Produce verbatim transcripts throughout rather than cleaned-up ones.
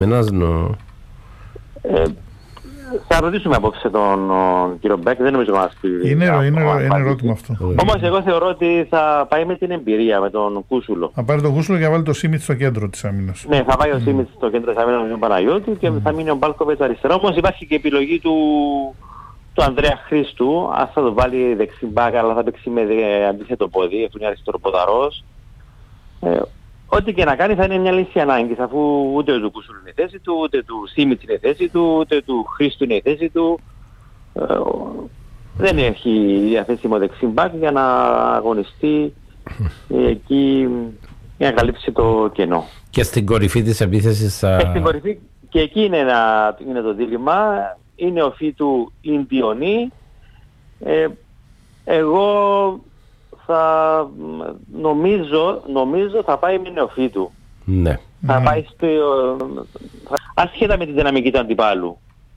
Ένας νο... Ε, θα ρωτήσουμε απόψε τον ο, κύριο Μπέκ, δεν νομίζω να μας πει. Είναι, είναι, είναι, είναι ερώτημα αυτό. Όμως εγώ θεωρώ ότι θα πάει με την εμπειρία, με τον Κούσουλο. Θα πάρει τον Κούσουλο και θα βάλει το Σίμιτ στο κέντρο της άμυνας. Ναι, θα πάει ο Σίμιτ στο κέντρο της άμυνας με τον Παναγιώτη και mm. θα μείνει ο Μπάλκοβιτς αριστερό. Όμως υπάρχει και επιλογή του, του Ανδρέα Χρήστου. Ας θα το βάλει δεξί μπακ, αλλά θα παίξει με ε, αντίθετο πόδι, αυτό είναι αριστεροποδαρός. Ε, Ό,τι και να κάνει θα είναι μια λύση ανάγκης, αφού ούτε του Κούσουλου είναι η θέση του, ούτε του Σίμιτς είναι η θέση του, ούτε του Χρήστου είναι η θέση του. Ε, δεν έχει διαθέσιμο δεξί μπακ για να αγωνιστεί ε, εκεί για να καλύψει το κενό. Και στην κορυφή της επίθεσης θα... Και στην κορυφή, και εκεί είναι, ένα, είναι το δίλημμα, είναι ο φύ του Ινδιονή. Ε, εγώ... θα νομίζω, νομίζω θα πάει με νεοφύτου. Ναι. Θα Mm. πάει στο... ασχέτα με τη δυναμική του αντιπάλου.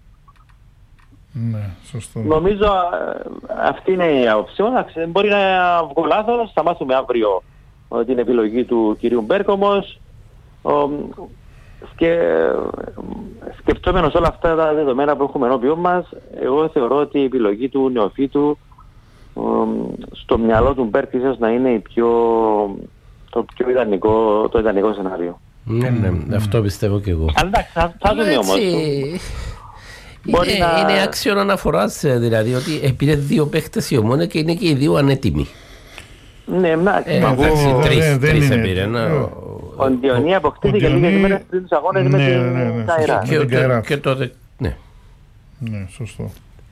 Ναι, σωστό. Νομίζω αυτή είναι η άποψη. Μπορεί να βγω λάθος, θα μάθουμε αύριο την επιλογή του κυρίου Μπέρκ, όμως σκε... σκεπτόμενος όλα αυτά τα δεδομένα που έχουμε ενώπιον μας, εγώ θεωρώ ότι η επιλογή του νεοφύτου στο μυαλό του Μπέρκ ίσως να είναι η πιο, το πιο ιδανικό, το ιδανικό σενάριο. Ναι, ναι, mm. αυτό πιστεύω και εγώ. Αλλά εντάξει, θα, θα δούμε όμως. Είναι, να... είναι άξιο αναφοράς, δηλαδή, ότι επειδή δύο παίχτες η Ομόνοια και είναι και οι δύο ανέτοιμοι. Ναι, εντάξει. Τρεις επήρε. Ο Ντιονί αποκτήθηκε λίγες μέρες πριν τους αγώνες με την Καϊρά. Και τότε, ναι. Ναι, σωστό.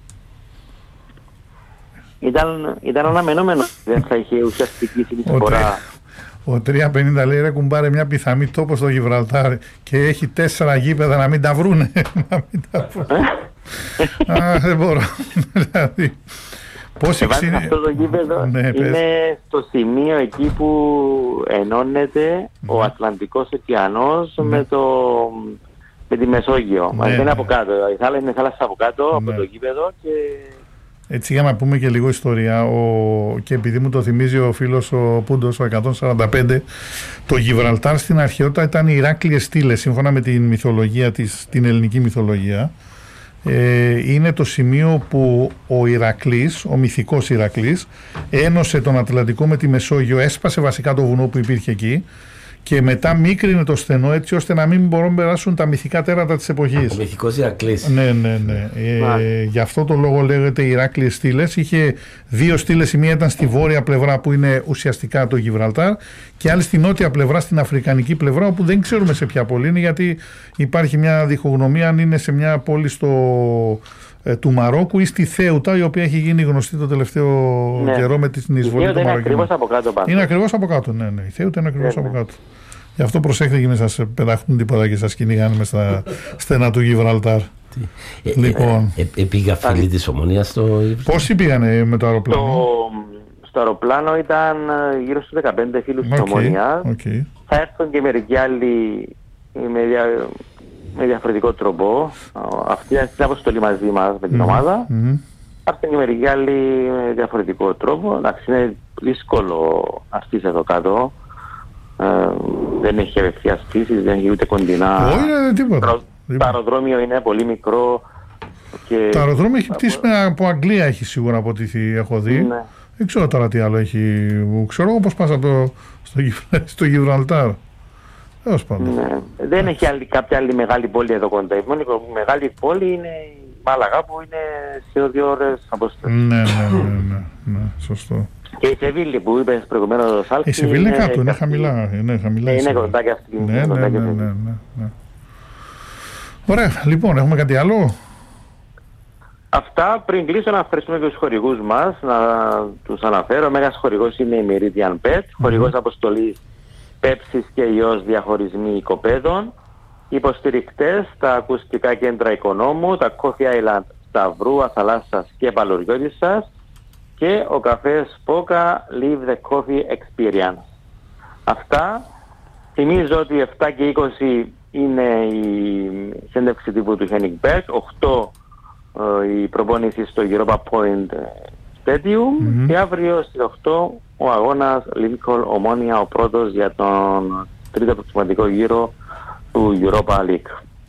Ήταν, ήταν αναμενόμενο, δεν θα είχε ουσιαστική συνεισφορά. Ο τρία πενήντα λέει, ρε κουμπάρε, μια πιθανή τόπο στο Γιβραλτάρ και έχει τέσσερα γήπεδα να μην τα βρούνε. Να μην τα βρούνε. Α, δεν μπορώ. Δηλαδή, πώς εξήνει... Αυτό το γήπεδο ναι, είναι πες. Στο σημείο εκεί που ενώνεται ναι. ο Ατλαντικός ωκεανός ναι. με, το... με τη Μεσόγειο. Ναι, είναι ναι. από κάτω. Η θάλασσα είναι θάλασσα από κάτω ναι. από το γήπεδο και... Έτσι για να πούμε και λίγο ιστορία ο... και επειδή μου το θυμίζει ο φίλος ο Πούντος ο εκατόν σαράντα πέντε, το Γιβραλτάρ στην αρχαιότητα ήταν οι Ηράκλειες στήλες σύμφωνα με την μυθολογία της, την ελληνική μυθολογία. Ε, είναι το σημείο που ο Ηρακλής, ο μυθικός Ηρακλής, ένωσε τον Ατλαντικό με τη Μεσόγειο, έσπασε βασικά το βουνό που υπήρχε εκεί και μετά μίκρινε το στενό έτσι ώστε να μην μπορούν να περάσουν τα μυθικά τέρατα της εποχής. Ο μυθικός Ηρακλής. Ναι, ναι, ναι. Ε, γι' αυτό το λόγο λέγεται Ηράκλειες στήλες. Είχε δύο στήλες, η μία ήταν στη βόρεια πλευρά που είναι ουσιαστικά το Γιβραλτάρ και άλλη στη νότια πλευρά, στην αφρικανική πλευρά, όπου δεν ξέρουμε σε ποια πόλη είναι, γιατί υπάρχει μια διχογνωμία αν είναι σε μια πόλη στο... του Μαρόκου ή στη Θέουτα, η οποία έχει γίνει γνωστή το τελευταίο ναι. καιρό με την εισβολή του Μαροκινού. Είναι ακριβώς από κάτω πάντως. Είναι ακριβώς από κάτω, ναι, ναι. Η Θέουτα είναι ακριβώς ναι, από κάτω. Γι' αυτό προσέχετε και μην σας πεταχτούν τίποτα και σας κυνηγάνε μες στα στενά του Γιβραλτάρ. Ε, λοιπόν. ε, ε, πήγα φίλοι της Ομονίας στο... Πόσοι πήγανε με το αεροπλάνο? Το... Στο αεροπλάνο ήταν γύρω στους δεκαπέντε φίλους okay, της Ομονίας. Okay. Θα έρθουν και μερικοί άλλοι με, δια... με διαφορετικό τρόπο. Αυτή είναι την αποστολή μαζί μας με την mm-hmm. ομάδα. Mm-hmm. Θα έρθουν και μερικοί άλλοι με διαφορετικό τρόπο. Εντάξει, είναι δύσκολο να στήσει εδώ κάτω. Ε, δεν έχει απευθείας πτήσεις, δεν έχει ούτε κοντινά. Όχι, δεν τίποτα. Το αεροδρόμιο είναι πολύ μικρό. Και... Το αεροδρόμιο έχει πτήσει από Αγγλία, έχει σίγουρα από ό,τι έχω δει. Ναι. Δεν ξέρω τώρα τι άλλο έχει. Ξέρω εγώ πώς πας από στο, στο Γιβραλτάρ. Έως πάντων. Ναι. Δεν έχει άλλη, κάποια άλλη μεγάλη πόλη εδώ κοντά. Η μόνη μεγάλη πόλη είναι η Μάλαγα που είναι σε δύο ώρες απόσταση. Ναι, ναι, ναι, ναι, ναι, σωστό. Και η Σεβίλη που είπες προηγουμένως Άλκη. Η Σεβίλη είναι κάτω, είναι χαμηλά. Είναι, χαμηλά είναι κοντά και αυτή. Ναι, ναι, ναι, ναι, ναι, ναι. Ωραία, λοιπόν, έχουμε κάτι άλλο? Αυτά πριν κλείσω να ευχαριστούμε και τους χορηγούς μας, να τους αναφέρω. Ο μέγας χορηγός είναι η Meridian Pet, mm-hmm. χορηγός αποστολής πέψης και ιός διαχωρισμοί οικοπαίδων, υποστηρικτές τα ακουστικά κέντρα Οικονόμου, τα Coffee Island Σταυρού, Αθαλάσσας και Παλωριώτισσας και ο καφές Πόκα Live the Coffee Experience. Αυτά. Θυμίζω ότι επτά και είκοσι είναι η συνέντευξη τύπου του Henning Berg, οκτώ η προπόνηση στο Europa Point Stadium mm-hmm. και αύριο στις οκτώ ο αγώνας Lincoln Ομόνοια, ο πρώτος για τον τρίτο προκριματικό γύρο του Europa League.